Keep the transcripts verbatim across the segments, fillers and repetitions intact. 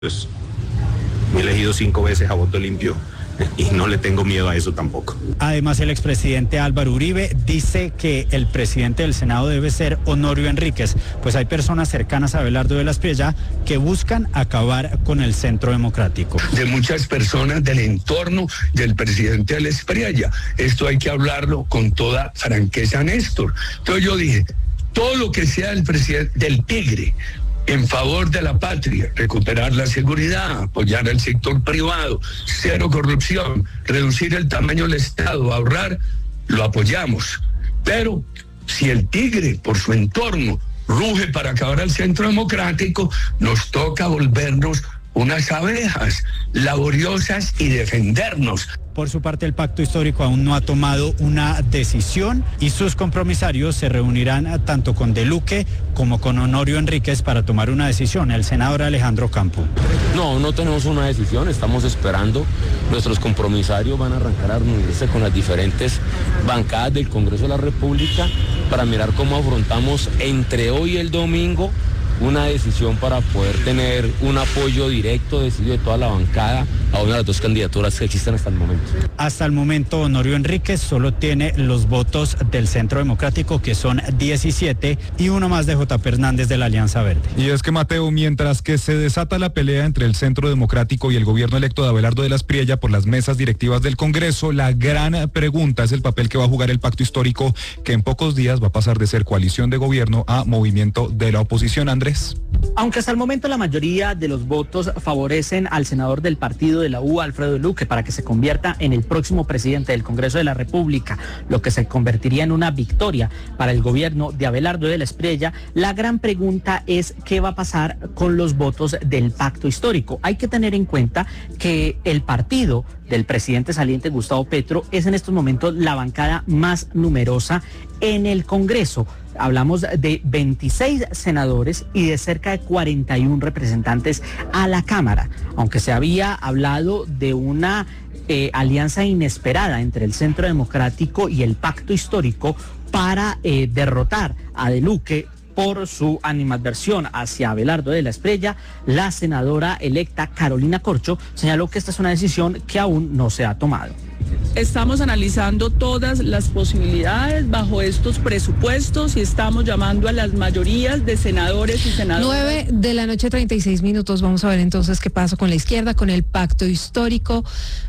Pues, me he elegido cinco veces a voto limpio y no le tengo miedo a eso tampoco. Además, el expresidente Álvaro Uribe dice que el presidente del Senado debe ser Honorio Enríquez, pues hay personas cercanas a Abelardo de la Espriella que buscan acabar con el Centro Democrático. De muchas personas del entorno del presidente de la Espriella. Esto hay que hablarlo con toda franqueza, Néstor. Entonces yo dije, todo lo que sea del presidente, del tigre, en favor de la patria, recuperar la seguridad, apoyar al sector privado, cero corrupción, reducir el tamaño del Estado, ahorrar, lo apoyamos. Pero si el tigre, por su entorno, ruge para acabar al Centro Democrático, nos toca volvernos unas abejas laboriosas y defendernos. Por su parte, el pacto histórico aún no ha tomado una decisión y sus compromisarios se reunirán tanto con De Luque como con Honorio Enríquez para tomar una decisión. El senador Alejandro Campo. No, no tenemos una decisión, estamos esperando. Nuestros compromisarios van a arrancar a reunirse con las diferentes bancadas del Congreso de la República para mirar cómo afrontamos entre hoy y el domingo una decisión para poder tener un apoyo directo, decidido de toda la bancada a una de las dos candidaturas que existen hasta el momento. Hasta el momento, Honorio Enríquez solo tiene los votos del Centro Democrático, que son diecisiete, y uno más de J P Hernández de la Alianza Verde. Y es que, Mateo, mientras que se desata la pelea entre el Centro Democrático y el gobierno electo de Abelardo de la Espriella por las mesas directivas del Congreso, la gran pregunta es el papel que va a jugar el pacto histórico, que en pocos días va a pasar de ser coalición de gobierno a movimiento de la oposición. Andrés. Aunque hasta el momento la mayoría de los votos favorecen al senador del partido de la U, Alfredo Luque, para que se convierta en el próximo presidente del Congreso de la República, lo que se convertiría en una victoria para el gobierno de Abelardo de la Espriella, la gran pregunta es qué va a pasar con los votos del pacto histórico. Hay que tener en cuenta que el partido del presidente saliente Gustavo Petro es en estos momentos la bancada más numerosa en el Congreso. Hablamos de veintiséis senadores y de cerca de cuarenta y un representantes a la Cámara, aunque se había hablado de una eh, alianza inesperada entre el Centro Democrático y el Pacto Histórico para eh, derrotar a De Luque por su animadversión hacia Abelardo de la Espriella. La senadora electa Carolina Corcho señaló que esta es una decisión que aún no se ha tomado. Estamos analizando todas las posibilidades bajo estos presupuestos y estamos llamando a las mayorías de senadores y senadoras. nueve de la noche, treinta y seis minutos. Vamos a ver entonces qué pasa con la izquierda, con el pacto histórico.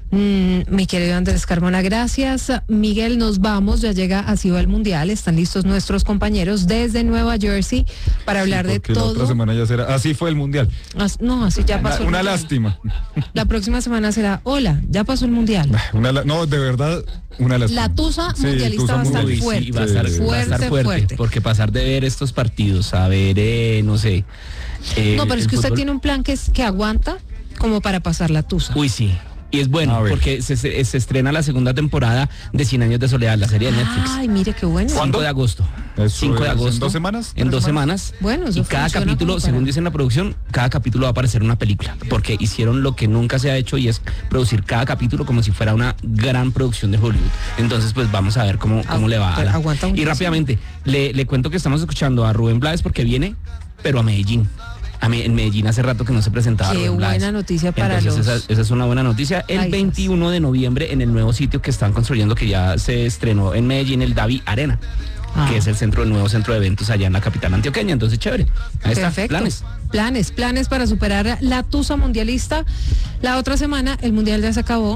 Mm, mi querido Andrés Carmona, gracias. Miguel, nos vamos, ya llega así va el Mundial. Están listos nuestros compañeros desde Nueva Jersey para hablar sí, de todo. La otra semana ya será, así fue el Mundial. As, no, así ya pasó. Una, una lástima. La próxima semana será, hola, ya pasó el Mundial. Una, no, de verdad, una lástima. La tusa sí, mundialista tusa va a estar mundial. fuerte. Sí, va a estar, fuerte, va a estar fuerte, fuerte. Porque pasar de ver estos partidos a ver, eh, no sé. Eh, no, pero es que usted fútbol... tiene un plan que, es, que aguanta como para pasar la tusa. Uy, sí. Y es bueno, porque se, se, se estrena la segunda temporada de Cien Años de Soledad, la serie de Netflix. Ay, mire qué bueno. cinco de agosto. cinco de agosto. ¿En dos semanas? En dos semanas. semanas. Bueno, eso y cada capítulo, para... según dicen la producción, cada capítulo va a aparecer una película. Porque hicieron lo que nunca se ha hecho y es producir cada capítulo como si fuera una gran producción de Hollywood. Entonces, pues vamos a ver cómo, cómo Agu le va a la... Aguanta Y rápidamente, le, le cuento que estamos escuchando a Rubén Blades porque viene, pero a Medellín. A mí, en Medellín hace rato que no se presentaba. Qué buena Blades. noticia para Entonces, los... esa, esa es una buena noticia. El Paisas. veintiuno de noviembre en el nuevo sitio que están construyendo, que ya se estrenó en Medellín, el Davi Arena, ah. que es el centro, el nuevo centro de eventos allá en la capital antioqueña. Entonces, chévere. Ahí está, perfecto. Planes. Planes, planes para superar la tusa mundialista. La otra semana el Mundial ya se acabó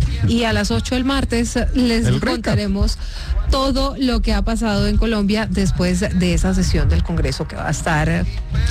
y a las ocho del martes les el contaremos recap. todo lo que ha pasado en Colombia después de esa sesión del Congreso que va a estar